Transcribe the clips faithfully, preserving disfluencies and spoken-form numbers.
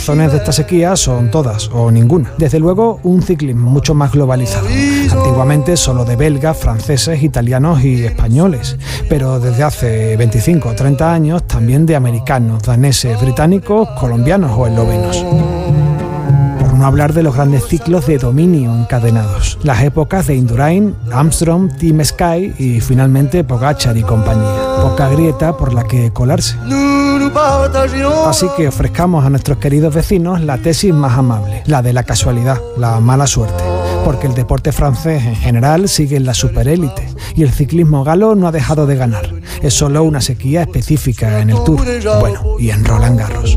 razones de esta sequía son todas o ninguna. Desde luego, un ciclismo mucho más globalizado. Antiguamente solo de belgas, franceses, italianos y españoles, pero desde hace veinticinco o treinta años también de americanos, daneses, británicos, colombianos o eslovenos. Por no hablar de los grandes ciclos de dominio encadenados, las épocas de Indurain, Armstrong, Team Sky y finalmente Pogačar y compañía. Poca grieta por la que colarse. Así que ofrezcamos a nuestros queridos vecinos la tesis más amable, la de la casualidad, la mala suerte. Porque el deporte francés en general sigue en la superélite y el ciclismo galo no ha dejado de ganar. Es solo una sequía específica en el Tour, bueno, y en Roland Garros.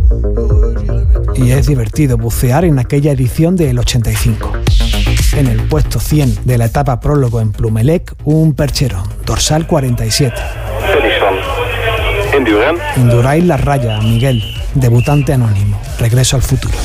Y es divertido bucear en aquella edición del ochenta y cinco. En el puesto cien de la etapa prólogo en Plumelec, un percherón, dorsal cuarenta y siete. Indurain la raya, Miguel, debutante anónimo, regreso al futuro.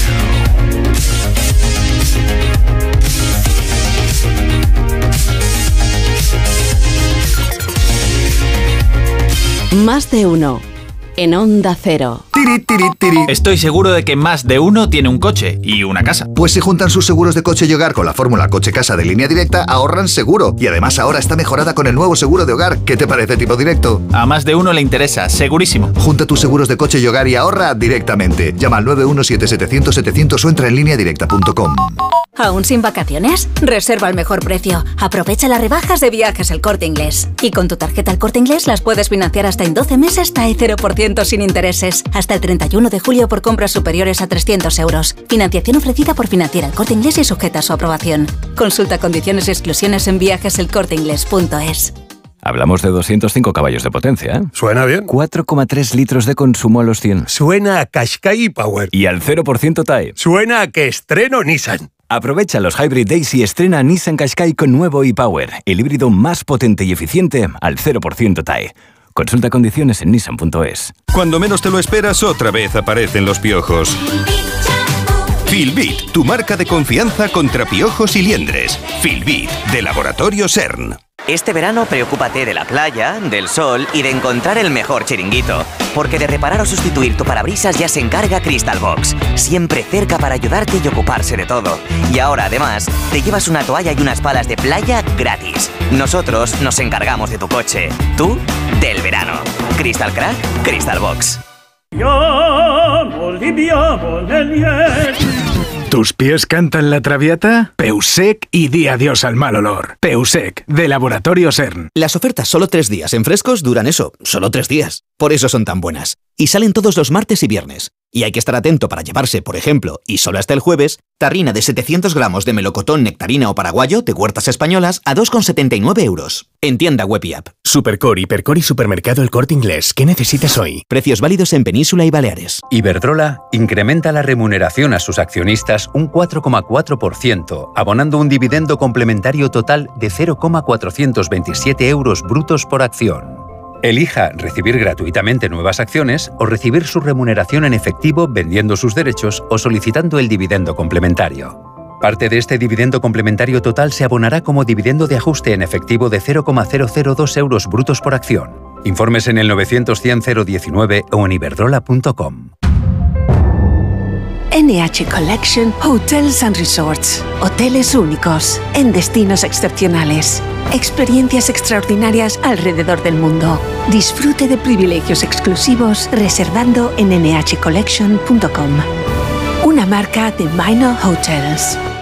Más de uno. En Onda Cero. Tiri, tiri, tiri. Estoy seguro de que más de uno tiene un coche y una casa. Pues si juntan sus seguros de coche y hogar con la fórmula coche-casa de Línea Directa, ahorran seguro. Y además ahora está mejorada con el nuevo seguro de hogar. ¿Qué te parece, Tipo Directo? A más de uno le interesa, segurísimo. Junta tus seguros de coche y hogar y ahorra directamente. Llama al nueve uno siete setecientos setecientos o entra en línea directa punto com. ¿Aún sin vacaciones? Reserva al mejor precio. Aprovecha las rebajas de Viajes El Corte Inglés. Y con tu tarjeta El Corte Inglés las puedes financiar hasta en doce meses hasta cero por ciento sin intereses. Hasta el treinta y uno de julio por compras superiores a trescientos euros. Financiación ofrecida por Financiera El Corte Inglés y sujeta a su aprobación. Consulta condiciones y exclusiones en viajes el corte inglés punto es. Hablamos de doscientos cinco caballos de potencia, ¿eh? Suena bien. cuatro coma tres litros de consumo a los cien. Suena a Qashqai Power. Y al cero por ciento T A E. Suena a que estreno Nissan. Aprovecha los Hybrid Days y estrena Nissan Qashqai con nuevo e-Power, el híbrido más potente y eficiente al cero por ciento T A E. Consulta condiciones en nissan punto es. Cuando menos te lo esperas, otra vez aparecen los piojos. Filbit, tu marca de confianza contra piojos y liendres. Filbit, de Laboratorio CERN. Este verano preocúpate de la playa, del sol y de encontrar el mejor chiringuito. Porque de reparar o sustituir tu parabrisas ya se encarga Crystal Box. Siempre cerca para ayudarte y ocuparse de todo. Y ahora, además, te llevas una toalla y unas palas de playa gratis. Nosotros nos encargamos de tu coche. Tú, del verano. Crystal Crack, Crystal Box. ¿Tus pies cantan la Traviata? Peusec y di adiós al mal olor. Peusec, de Laboratorio CERN. Las ofertas solo tres días en frescos duran eso, solo tres días. Por eso son tan buenas. Y salen todos los martes y viernes. Y hay que estar atento para llevarse, por ejemplo, y solo hasta el jueves, tarrina de setecientos gramos de melocotón, nectarina o paraguayo de Huertas Españolas a dos con setenta y nueve euros. En tienda web y app. Supercore, Hipercore y Supermercado El Corte Inglés. ¿Qué necesitas hoy? Precios válidos en Península y Baleares. Iberdrola incrementa la remuneración a sus accionistas un cuatro coma cuatro por ciento, abonando un dividendo complementario total de cero coma cuatrocientos veintisiete euros brutos por acción. Elija recibir gratuitamente nuevas acciones o recibir su remuneración en efectivo vendiendo sus derechos o solicitando el dividendo complementario. Parte de este dividendo complementario total se abonará como dividendo de ajuste en efectivo de cero coma cero cero dos euros brutos por acción. Informes en el novecientos cien cero diecinueve o en iberdrola punto com. N H Collection Hotels and Resorts. Hoteles únicos, en destinos excepcionales. Experiencias extraordinarias alrededor del mundo. Disfrute de privilegios exclusivos reservando en n h collection punto com. Una marca de Minor Hotels.